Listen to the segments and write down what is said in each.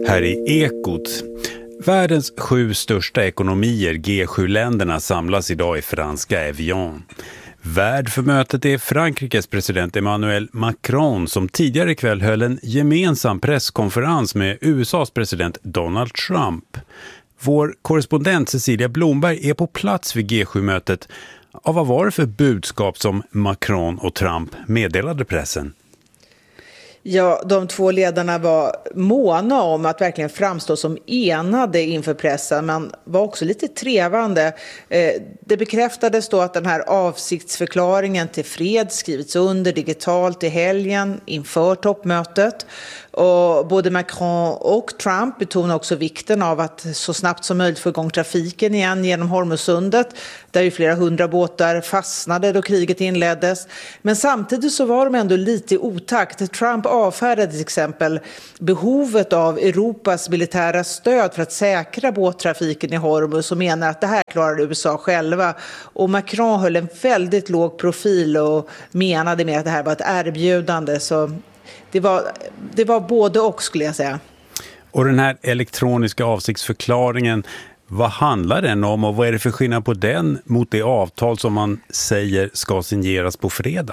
Här i Ekot. Världens 7 största ekonomier, G7-länderna, samlas idag i franska Evian. Värd för mötet är Frankrikes president Emmanuel Macron, som tidigare ikväll höll en gemensam presskonferens med USAs president Donald Trump. Vår korrespondent Cecilia Blomberg är på plats vid G7-mötet. Vad var det för budskap som Macron och Trump meddelade pressen? Ja, de två ledarna var måna om att verkligen framstå som enade inför pressen, men var också lite trevande. Det bekräftades då att den här avsiktsförklaringen till fred skrivits under digitalt i helgen inför toppmötet. Och både Macron och Trump betonar också vikten av att så snabbt som möjligt få igång trafiken igen genom Hormuzsundet, där ju flera 100 båtar fastnade då kriget inleddes. Men samtidigt så var de ändå lite i otakt. Trump avfärdade till exempel behovet av Europas militära stöd för att säkra båttrafiken i Hormuz och menar att det här klarar USA själva. Och Macron höll en väldigt låg profil och menade med att det här var ett erbjudande, så det var både och, skulle jag säga. Och den här elektroniska avsiktsförklaringen, vad handlar den om och vad är det för skillnad på den mot det avtal som man säger ska signeras på fredag?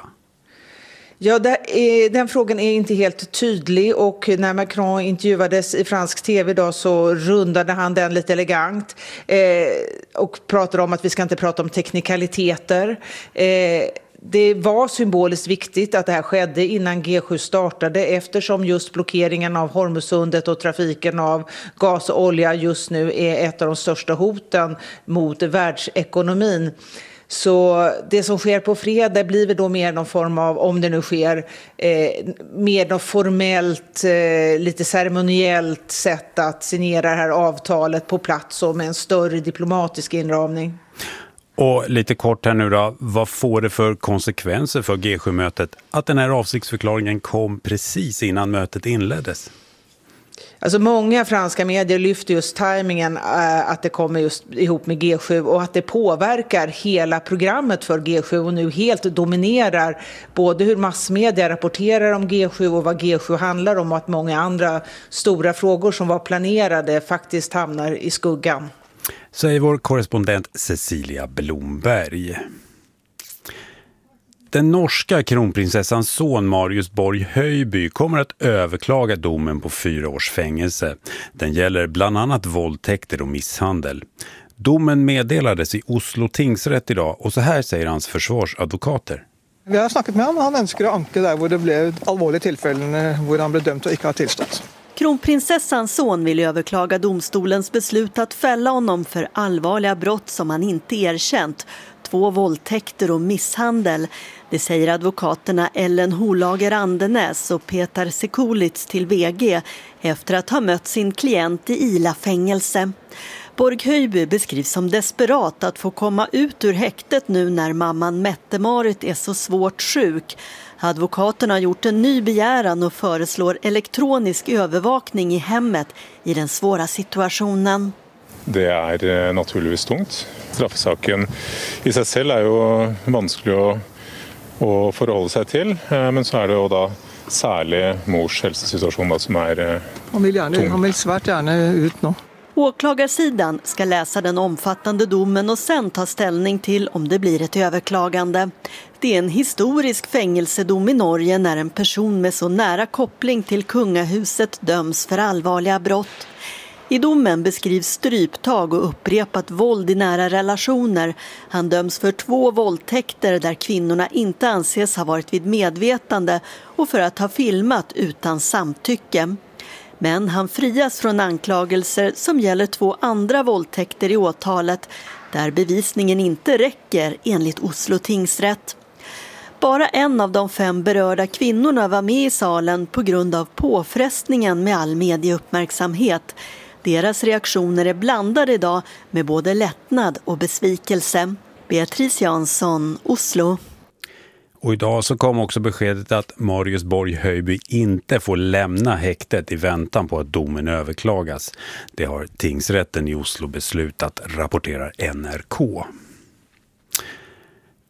Ja, den frågan är inte helt tydlig, och när Macron intervjuades i fransk tv idag så rundade han den lite elegant och pratade om att vi ska inte prata om teknikaliteter. Det var symboliskt viktigt att det här skedde innan G7 startade, eftersom just blockeringen av Hormuzsundet och trafiken av gas och olja just nu är ett av de största hoten mot världsekonomin. Så det som sker på fredag blir väl då mer någon form av, om det nu sker, mer något formellt, lite ceremoniellt sätt att signera det här avtalet på plats och med en större diplomatisk inramning. Och lite kort här nu då, vad får det för konsekvenser för G7-mötet att den här avsiktsförklaringen kom precis innan mötet inleddes? Alltså många franska medier lyfter just tajmingen att det kommer just ihop med G7 och att det påverkar hela programmet för G7 och nu helt dominerar både hur massmedia rapporterar om G7 och vad G7 handlar om, och att många andra stora frågor som var planerade faktiskt hamnar i skuggan. Säger vår korrespondent Cecilia Blomberg. Den norska kronprinsessans son Marius Borg Höjby kommer att överklaga domen på 4 års fängelse. Den gäller bland annat våldtäkter och misshandel. Domen meddelades i Oslo tingsrätt idag, och så här säger hans försvarsadvokater. Vi har snackat med honom, han önskar att anka där hvor det blev allvarliga tillfällen hvor han blev dömd och inte har tillstått. Kronprinsessans son vill överklaga domstolens beslut att fälla honom för allvarliga brott som han inte erkänt. 2 våldtäkter och misshandel. Det säger advokaterna Ellen Holager Andenäs och Peter Sekulitz till VG efter att ha mött sin klient i Ila-fängelse. Borg Höjby beskrivs som desperat att få komma ut ur häktet nu när mamman Mette-Marit är så svårt sjuk. Advokaterna har gjort en ny begäran och föreslår elektronisk övervakning i hemmet i den svåra situationen. Det är naturligtvis tungt. Straffsaken i sig själv är ju vanskelig att förhålla sig till, men så är det ju då särskilt mors hälsosituation som är tung. Han vill svärt gärna ut nu. Åklagarsidan ska läsa den omfattande domen och sen ta ställning till om det blir ett överklagande. Det är en historisk fängelsedom i Norge när en person med så nära koppling till kungahuset döms för allvarliga brott. I domen beskrivs stryptag och upprepat våld i nära relationer. Han döms för 2 våldtäkter där kvinnorna inte anses ha varit vid medvetande och för att ha filmat utan samtycke. Men han frias från anklagelser som gäller 2 andra våldtäkter i åtalet där bevisningen inte räcker enligt Oslo tingsrätt. Bara en av de 5 berörda kvinnorna var med i salen på grund av påfrestningen med all medieuppmärksamhet. Deras reaktioner är blandade idag med både lättnad och besvikelse. Beatrice Jansson, Oslo. Och idag så kom också beskedet att Marius Borg Höjby inte får lämna häktet i väntan på att domen överklagas. Det har tingsrätten i Oslo beslutat, rapporterar NRK.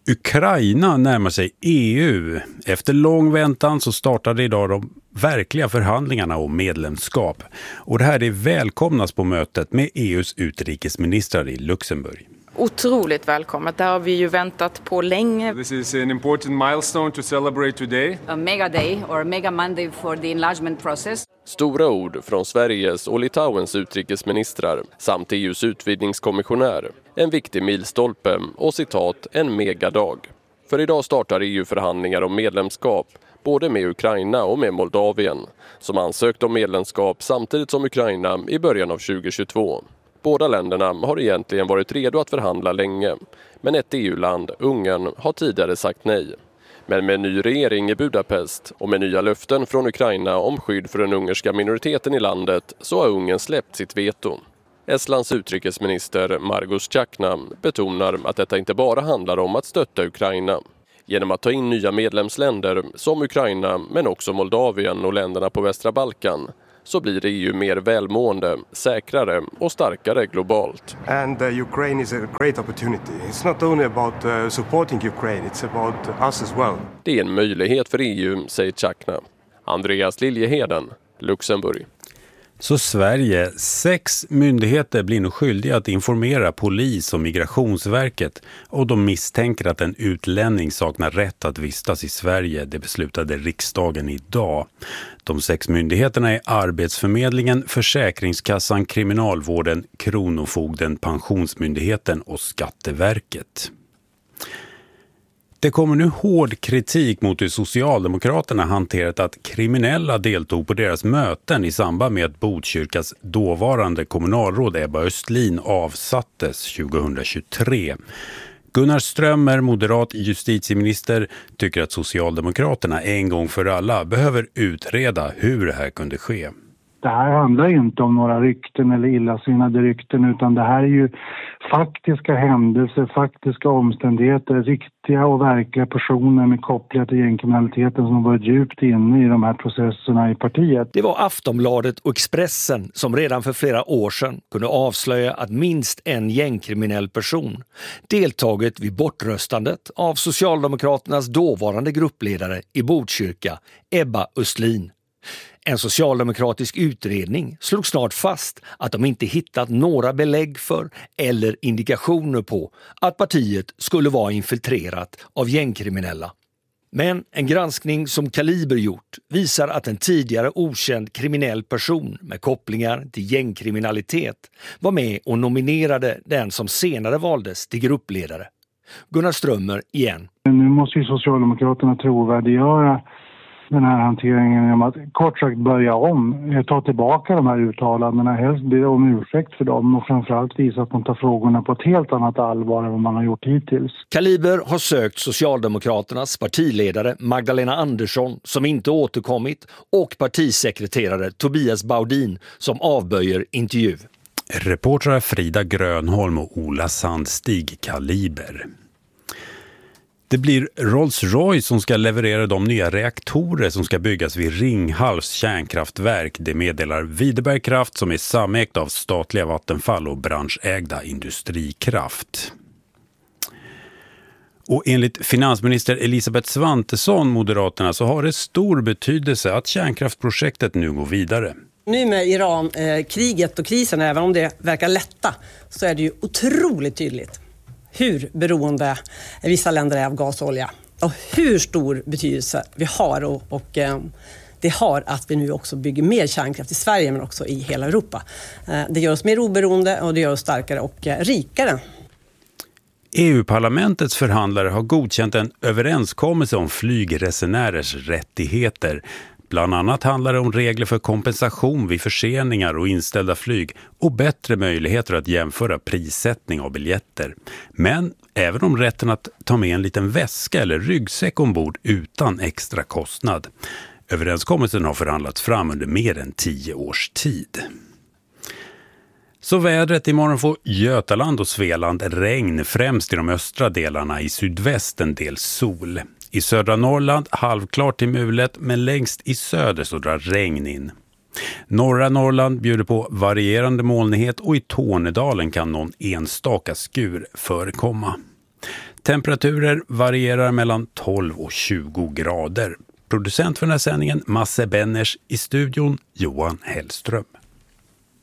Ukraina närmar sig EU. Efter lång väntan så startade idag de verkliga förhandlingarna om medlemskap. Och det här är välkomnas på mötet med EUs utrikesministrar i Luxemburg. Otroligt välkommet. Det har vi ju väntat på länge. This is an important milestone to celebrate today. A mega day or a mega Monday for the enlargement process. Stora ord från Sveriges och Litauens utrikesministrar samt EUs utvidgningskommissionär. En viktig milstolpe och citat en megadag. För idag startar EU-förhandlingar om medlemskap både med Ukraina och med Moldavien som ansökt om medlemskap samtidigt som Ukraina i början av 2022. Båda länderna har egentligen varit redo att förhandla länge, men ett EU-land, Ungern, har tidigare sagt nej. Men med en ny regering i Budapest och med nya löften från Ukraina om skydd för den ungerska minoriteten i landet så har Ungern släppt sitt veto. Estlands utrikesminister Margus Tjachna betonar att detta inte bara handlar om att stötta Ukraina. Genom att ta in nya medlemsländer som Ukraina men också Moldavien och länderna på västra Balkan så blir EU mer välmående, säkrare och starkare globalt. And Ukraine is a great opportunity. It's not only about supporting Ukraine, it's about us as well. Det är en möjlighet för EU, säger Tjachna. Andreas Liljeheden, Luxemburg. Så Sverige, 6 myndigheter blir nu skyldiga att informera polis och Migrationsverket och de misstänker att en utlänning saknar rätt att vistas i Sverige. Det beslutade riksdagen idag. De 6 myndigheterna är Arbetsförmedlingen, Försäkringskassan, Kriminalvården, Kronofogden, Pensionsmyndigheten och Skatteverket. Det kommer nu hård kritik mot hur Socialdemokraterna hanterat att kriminella deltog på deras möten i samband med att Botkyrkas dåvarande kommunalråd Ebba Östlin avsattes 2023. Gunnar Strömmer, moderat justitieminister, tycker att Socialdemokraterna en gång för alla behöver utreda hur det här kunde ske. Det här handlar inte om några rykten eller illasinnade rykten utan det här är ju faktiska händelser, faktiska omständigheter, riktiga och verkliga personer med kopplingar till gängkriminaliteten som varit djupt inne i de här processerna i partiet. Det var Aftonbladet och Expressen som redan för flera år sedan kunde avslöja att minst en gängkriminell person deltagit vid bortröstandet av Socialdemokraternas dåvarande gruppledare i Botkyrka, Ebba Östlin. En socialdemokratisk utredning slog snart fast att de inte hittat några belägg för eller indikationer på att partiet skulle vara infiltrerat av gängkriminella. Men en granskning som Kaliber gjort visar att en tidigare okänd kriminell person med kopplingar till gängkriminalitet var med och nominerade den som senare valdes till gruppledare. Gunnar Strömmer igen. Nu måste ju Socialdemokraterna trovärdiggöra den här hanteringen genom att kort sagt börja om, ta tillbaka de här uttalandena, helst be om ursäkt för dem och framförallt visa att de tar frågorna på ett helt annat allvar än vad man har gjort hittills. Kaliber har sökt Socialdemokraternas partiledare Magdalena Andersson som inte återkommit och partisekreterare Tobias Baudin som avböjer intervju. Reportrar Frida Grönholm och Ola Sandstig, Kaliber. Det blir Rolls-Royce som ska leverera de nya reaktorer som ska byggas vid Ringhals kärnkraftverk. Det meddelar Videberg Kraft som är samägt av statliga Vattenfall och branschägda Industrikraft. Och enligt finansminister Elisabeth Svantesson, Moderaterna, så har det stor betydelse att kärnkraftprojektet nu går vidare. Nu med Iran-kriget och krisen, även om det verkar lätta, så är det ju otroligt tydligt hur beroende vissa länder är av gas och olja och hur stor betydelse vi har och det har att vi nu också bygger mer kärnkraft i Sverige men också i hela Europa. Det gör oss mer oberoende och det gör oss starkare och rikare. EU-parlamentets förhandlare har godkänt en överenskommelse om flygresenärers rättigheter. Bland annat handlar det om regler för kompensation vid förseningar och inställda flyg och bättre möjligheter att jämföra prissättning av biljetter. Men även om rätten att ta med en liten väska eller ryggsäck ombord utan extra kostnad. Överenskommelsen har förhandlats fram under mer än 10 års tid. Så vädret: imorgon får Götaland och Svealand regn, främst i de östra delarna, i sydvästen del sol. I södra Norrland halvklart till mulet, men längst i söder så drar regn in. Norra Norrland bjuder på varierande molnighet och i Tornedalen kan någon enstaka skur förekomma. Temperaturer varierar mellan 12 och 20 grader. Producent för den här sändningen, Masse Benners, i studion Johan Hellström.